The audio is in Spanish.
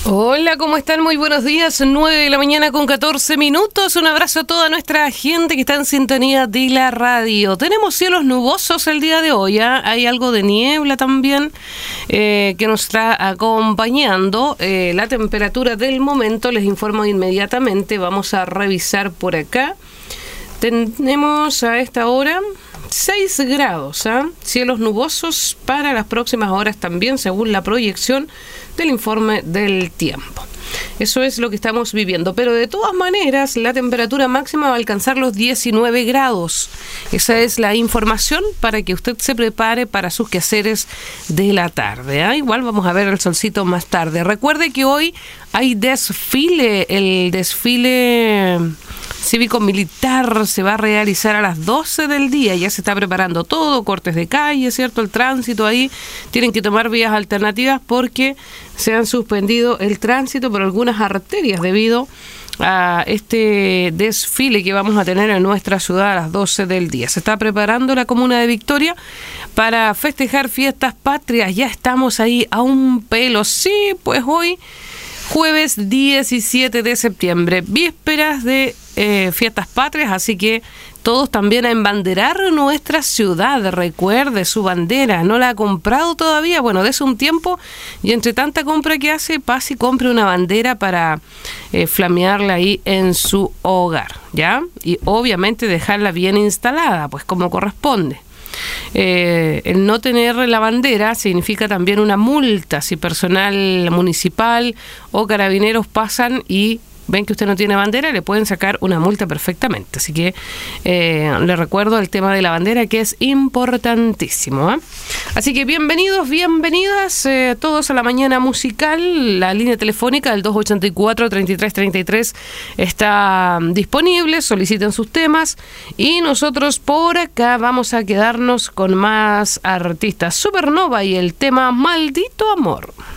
Hola, ¿cómo están? Muy buenos días, 9 de la mañana con 14 minutos. Un abrazo a toda nuestra gente que está en sintonía de la radio. Tenemos cielos nubosos el día de hoy, ¿eh? Hay algo de niebla también que nos está acompañando. La temperatura del momento, les informo inmediatamente, vamos a revisar por acá. Tenemos a esta hora 6 grados, cielos nubosos para las próximas horas también, según la proyección del informe del tiempo. Eso es lo que estamos viviendo, pero de todas maneras la temperatura máxima va a alcanzar los 19 grados. Esa es la información para que usted se prepare para sus quehaceres de la tarde, ¿eh? Igual vamos a ver el solcito más tarde. Recuerde que hoy hay desfile, el desfile cívico-militar se va a realizar a las 12 del día, ya se está preparando todo, cortes de calle, ¿cierto? El tránsito ahí, tienen que tomar vías alternativas porque se han suspendido el tránsito por algunas arterias debido a este desfile que vamos a tener en nuestra ciudad a las 12 del día. Se está preparando la comuna de Victoria para festejar fiestas patrias, ya estamos ahí a un pelo, sí, pues hoy jueves 17 de septiembre, vísperas de fiestas patrias, así que todos también a embanderar nuestra ciudad. Recuerde su bandera, no la ha comprado todavía, bueno, dése un tiempo y entre tanta compra que hace, pase y compre una bandera para flamearla ahí en su hogar, ¿ya? Y obviamente dejarla bien instalada, pues como corresponde. El no tener la bandera significa también una multa si personal municipal o carabineros pasan y ven que usted no tiene bandera, le pueden sacar una multa perfectamente. Así que le recuerdo el tema de la bandera, que es importantísimo, ¿eh? Así que bienvenidos, bienvenidas todos a la mañana musical. La línea telefónica del 284-3333 está disponible, soliciten sus temas y nosotros por acá vamos a quedarnos con más artistas. Supernova y el tema Maldito Amor.